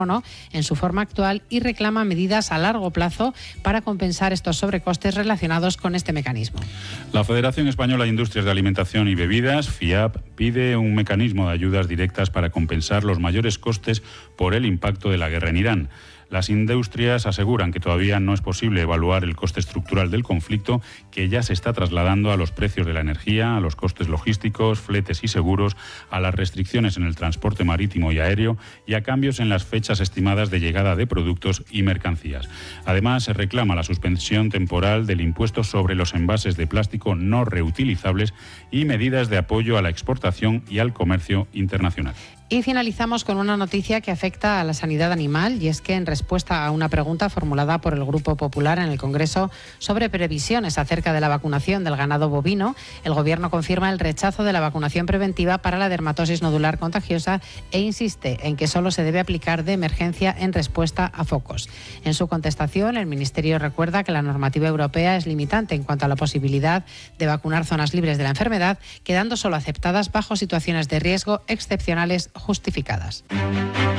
en su forma actual y reclama medidas a largo plazo para compensar estos sobrecostes relacionados con este mecanismo. La Federación Española de Industrias de Alimentación y Bebidas, FIAB, pide un mecanismo de ayudas directas para compensar los mayores costes por el impacto de la guerra en Irán. Las industrias aseguran que todavía no es posible evaluar el coste estructural del conflicto, que ya se está trasladando a los precios de la energía, a los costes logísticos, fletes y seguros, a las restricciones en el transporte marítimo y aéreo y a cambios en las fechas estimadas de llegada de productos y mercancías. Además, se reclama la suspensión temporal del impuesto sobre los envases de plástico no reutilizables y medidas de apoyo a la exportación y al comercio internacional. Y finalizamos con una noticia que afecta a la sanidad animal, y es que en respuesta a una pregunta formulada por el Grupo Popular en el Congreso sobre previsiones acerca de la vacunación del ganado bovino, el Gobierno confirma el rechazo de la vacunación preventiva para la dermatosis nodular contagiosa e insiste en que solo se debe aplicar de emergencia en respuesta a focos. En su contestación, el Ministerio recuerda que la normativa europea es limitante en cuanto a la posibilidad de vacunar zonas libres de la enfermedad, quedando solo aceptadas bajo situaciones de riesgo excepcionales justificadas.